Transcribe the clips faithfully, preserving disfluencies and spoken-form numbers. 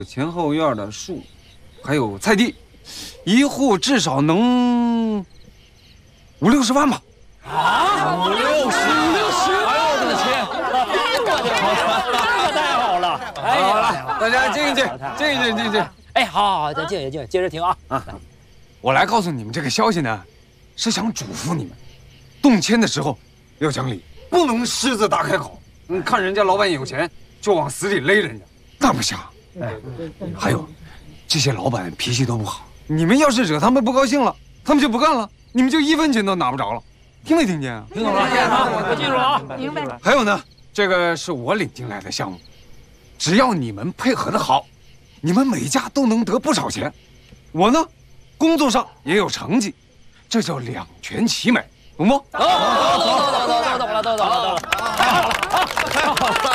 前后院的树，还有菜地，一户至少能五六十万吧。 啊，五六十，五六十！哎呦，我的天！这个太好了！ 哎呀，好了，大家静一静，静一静，静一静。 哎，好好好，咱静一静，接着听啊。啊， 我来告诉你们这个消息呢，是想嘱咐你们，动迁的时候要讲理，不能狮子大开口。嗯，看人家老板有钱，就往死里勒人家，那不行。哎，还有，这些老板脾气都不好，你们要是惹他们不高兴了，他们就不干了，你们就一分钱都拿不着了。听没听见啊？ 听懂了，我记住了啊。 明白。 还有呢，这个是我领进来的项目，只要你们配合的好，你们每家都能得不少钱。我呢，工作上也有成绩，这叫两全其美，懂不？ 懂懂懂懂懂懂懂了，懂懂了，懂了。太好了，太好了。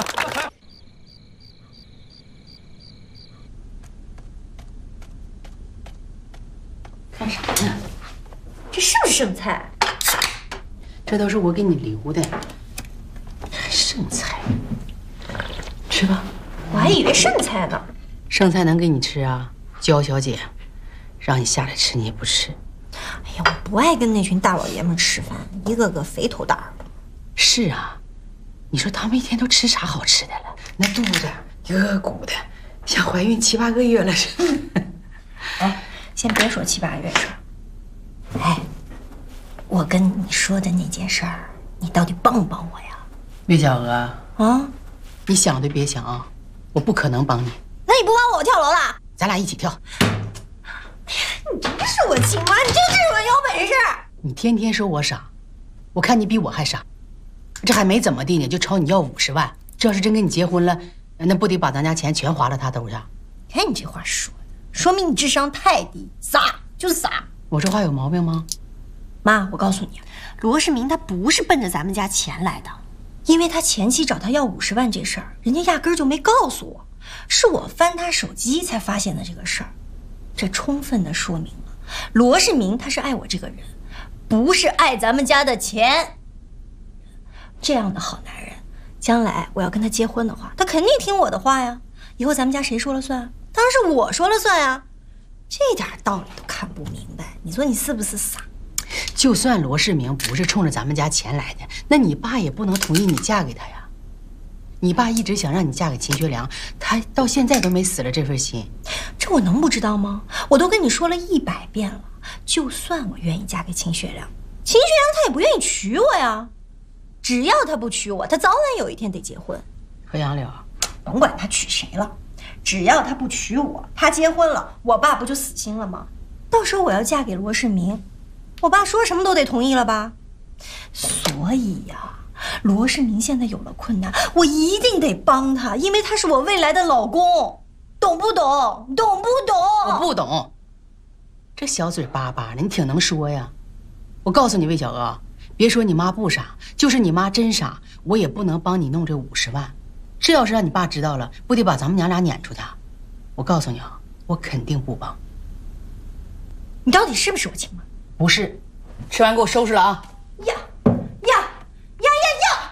干啥呢？这是不是剩菜？ 这都是我给你留的剩菜，吃吧。 我还以为剩菜呢。 剩菜能给你吃啊？焦小姐，让你下来吃你也不吃。 哎呀，我不爱跟那群大老爷们吃饭，一个个肥头大耳的。 是啊，你说他们一天都吃啥好吃的了？那肚子一个个鼓的，像怀孕七八个月了似的。 哎，先别说七八个月事儿。哎，我跟你说的那件事儿，你到底帮不帮我呀？ 魏小娥啊， 你想都别想啊，我不可能帮你。 那你不帮我，我跳楼了？ 咱俩一起跳。 你真是我亲妈，你就这么有本事？ 你天天说我傻，我看你比我还傻。这还没怎么地呢，就朝你要五十万。这要是真跟你结婚了，那不得把咱家钱全花到他头上？ 看你这话说的，说明你智商太低，傻就是傻。 我这话有毛病吗？ 妈，我告诉你，罗世明他不是奔着咱们家钱来的，因为他前妻找他要五十万这事儿，人家压根儿就没告诉我，是我翻他手机才发现的这个事儿。这充分的说明了罗世明他是爱我这个人，不是爱咱们家的钱。这样的好男人，将来我要跟他结婚的话，他肯定听我的话呀。以后咱们家谁说了算？当然是我说了算啊。这点道理都看不明白，你说你是不是傻？ 就算罗世明不是冲着咱们家钱来的，那你爸也不能同意你嫁给他呀。你爸一直想让你嫁给秦学良，他到现在都没死了这份心。 这我能不知道吗？我都跟你说了一百遍了，就算我愿意嫁给秦学良，秦学良他也不愿意娶我呀。只要他不娶我，他早晚有一天得结婚。 何杨柳， 甭管他娶谁了，只要他不娶我，他结婚了，我爸不就死心了吗？到时候我要嫁给罗世明，我爸说什么都得同意了吧？所以呀，罗世明现在有了困难，我一定得帮他，因为他是我未来的老公，懂不懂？懂不懂？ 我不懂。这小嘴巴巴的，你挺能说呀。我告诉你，魏小娥，别说你妈不傻，就是你妈真傻，我也不能帮你弄这五十万。这要是让你爸知道了，不得把咱们娘俩撵出去？我告诉你啊，我肯定不帮。 你到底是不是我亲妈？ 不是。吃完给我收拾了啊！ 呀呀呀呀呀！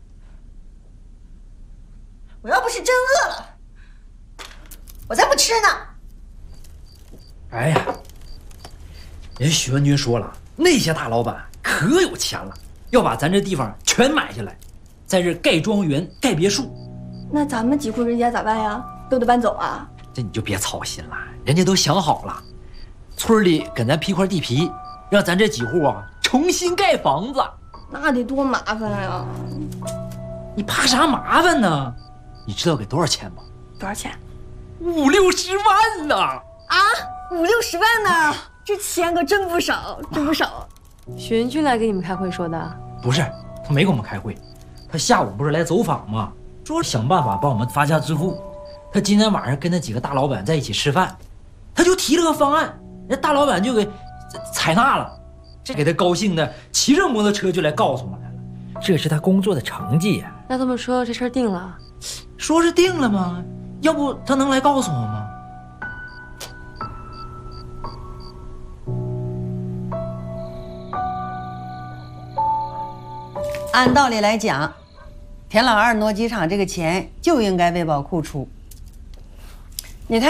我要不是真饿了，我才不吃呢。 哎呀，人许文军说了，那些大老板可有钱了，要把咱这地方全买下来，在这盖庄园、盖别墅。 那咱们几户人家咋办呀？都得搬走啊？ 这你就别操心了，人家都想好了，村里跟咱批块地皮，让咱这几户啊重新盖房子。 那得多麻烦呀！ 你怕啥麻烦呢？你知道给多少钱吗？ 多少钱？ 五六十万呢！ 啊，五六十万呢？这钱可真不少，真不少。 许文军来给你们开会说的？ 不是，他没给我们开会，他下午不是来走访吗？说想办法帮我们发家致富。他今天晚上跟那几个大老板在一起吃饭，他就提了个方案，那大老板就给采纳了，这给他高兴的，骑着摩托车就来告诉我们来了，这是他工作的成绩呀。 那他们说这事儿定了？ 说是定了吗？要不他能来告诉我吗？ 按道理来讲，田老二挪机场这个钱就应该为宝库出，